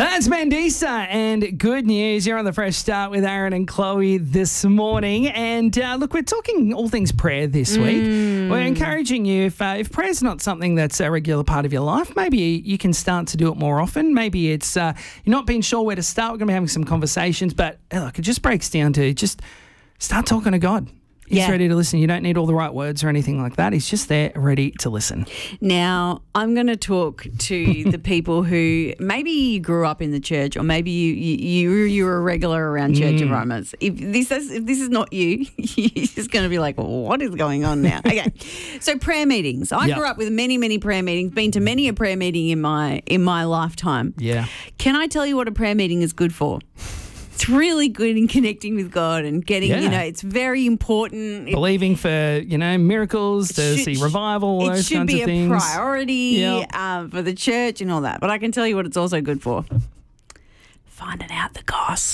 That's Mandisa and good news. You're on the Fresh Start with Aaron and Chloe this morning. And look, we're talking all things prayer this week. We're encouraging you, if prayer's not something that's a regular part of your life, maybe you can start to do it more often. Maybe it's you're not being sure where to start. We're going to be having some conversations, but look, it just breaks down to just start talking to God. He's ready to listen. You don't need all the right words or anything like that. He's just there ready to listen. Now, I'm going to talk to the people who maybe you grew up in the church, or maybe you were a regular around church environments. If this is not you, you're just going to be like, well, what is going on now? Okay, so prayer meetings. I grew up with many prayer meetings, been to many a prayer meeting in my lifetime. Yeah. Can I tell you what a prayer meeting is good for? It's really good in connecting with God and getting, it's very important. Believing for, miracles, to see revival, those kinds of things. It should be a priority for the church and all that. But I can tell you what it's also good for. Finding out the goss.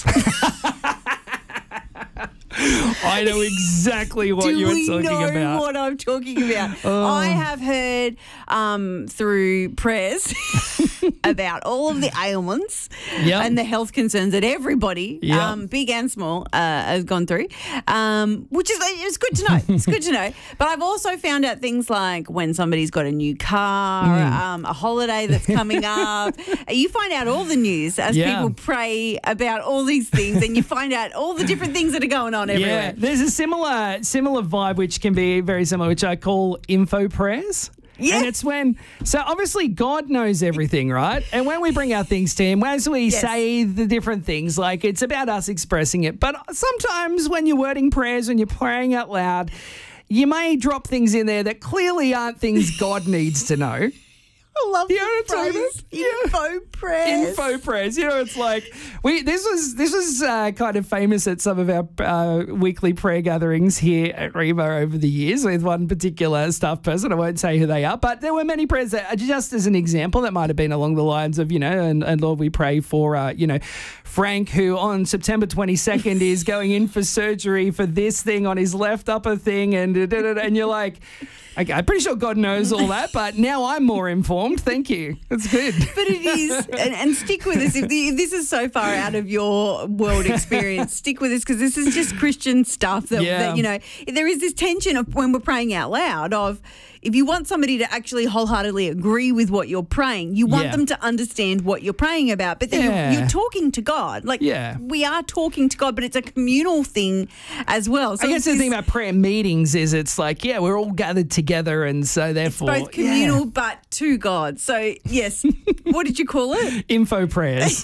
I know exactly what you were talking about. Do we know what I'm talking about? I have heard through prayers about all of the ailments and the health concerns that everybody, big and small, has gone through, which is it's good to know. It's good to know. But I've also found out things like when somebody's got a new car, a holiday that's coming up. You find out all the news as people pray about all these things, and you find out all the different things that are going on everywhere. Yeah, there's a similar vibe which can be very similar, which I call info prayers. Yeah. And it's so obviously God knows everything, right? And when we bring our things to him, as we say the different things, like it's about us expressing it. But sometimes when you're wording prayers, when you're praying out loud, you may drop things in there that clearly aren't things God needs to know. I love the phrase, info prayers. Info prayers. It's like this was kind of famous at some of our weekly prayer gatherings here at Reba over the years with one particular staff person. I won't say who they are, but there were many prayers that, just as an example, that might have been along the lines of, and Lord, we pray for, Frank, who on September 22nd is going in for surgery for this thing on his left upper thing, and you're like, okay, I'm pretty sure God knows all that, but now I'm more informed. Thank you. That's good. But it is, and stick with this. If this is so far out of your world experience, stick with this, because this is just Christian stuff that there is this tension of when we're praying out loud of, if you want somebody to actually wholeheartedly agree with what you're praying, you want them to understand what you're praying about. But then you're talking to God. We are talking to God, but it's a communal thing as well. So I guess the thing about prayer meetings is it's like, we're all gathered together, and so therefore it's both communal but to God. So yes, what did you call it? Info prayers.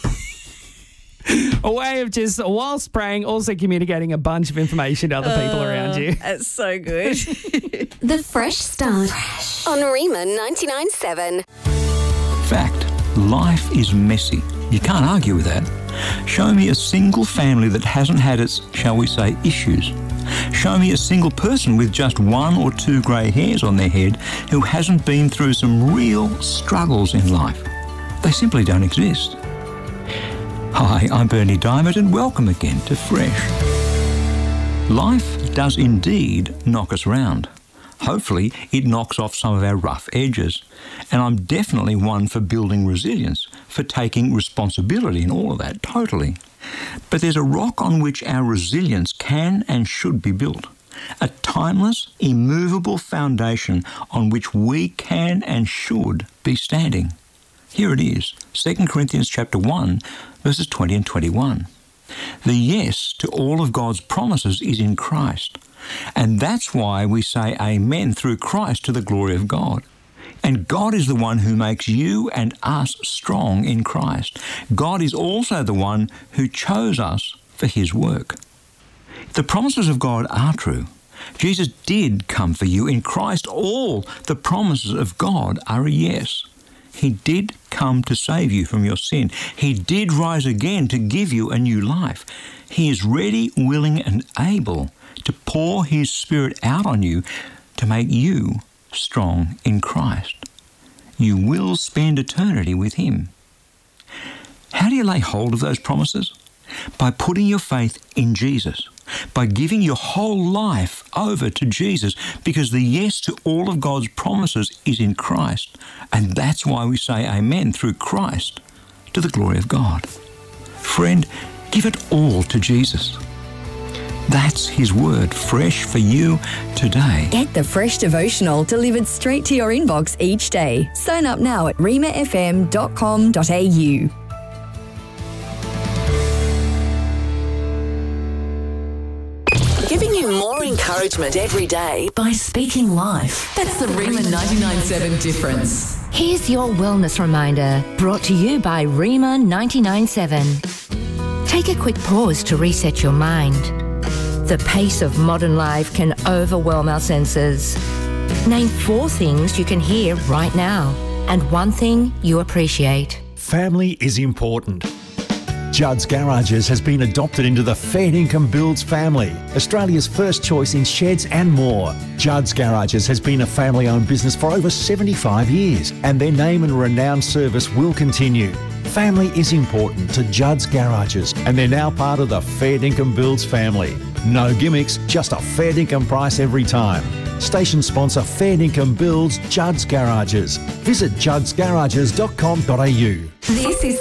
A way of just, whilst praying, also communicating a bunch of information to other people around you. That's so good. The Fresh Start on Rema 99.7. Fact, life is messy. You can't argue with that. Show me a single family that hasn't had its, shall we say, issues. Show me a single person with just 1 or 2 grey hairs on their head who hasn't been through some real struggles in life. They simply don't exist. Hi, I'm Bernie Diamond, and welcome again to Fresh. Life does indeed knock us round. Hopefully, it knocks off some of our rough edges. And I'm definitely one for building resilience, for taking responsibility and all of that, totally. But there's a rock on which our resilience can and should be built. A timeless, immovable foundation on which we can and should be standing. Here it is, 2 Corinthians chapter 1, verses 20 and 21. The yes to all of God's promises is in Christ. And that's why we say amen through Christ to the glory of God. And God is the one who makes you and us strong in Christ. God is also the one who chose us for his work. The promises of God are true. Jesus did come for you. In Christ, all the promises of God are a yes. He did come to save you from your sin. He did rise again to give you a new life. He is ready, willing, and able to pour his Spirit out on you to make you strong in Christ. You will spend eternity with him. How do you lay hold of those promises? By putting your faith in Jesus. By giving your whole life over to Jesus, because the yes to all of God's promises is in Christ. And that's why we say amen through Christ to the glory of God. Friend, give it all to Jesus. That's His Word, fresh for you today. Get the Fresh Devotional delivered straight to your inbox each day. Sign up now at rimafm.com.au. Giving you more encouragement every day by speaking life. That's the Rima 99.7 difference. Here's your wellness reminder, brought to you by Rima 99.7. Take a quick pause to reset your mind. The pace of modern life can overwhelm our senses. Name 4 things you can hear right now and 1 thing you appreciate. Family is important. Judd's Garages has been adopted into the Fair Income Builds family, Australia's first choice in sheds and more. Judd's Garages has been a family-owned business for over 75 years, and their name and renowned service will continue. Family is important to Judd's Garages, and they're now part of the Fair Income Builds family. No gimmicks, just a fair income price every time. Station sponsor Fair Income Builds Judd's Garages. Visit juddsgarages.com.au. This is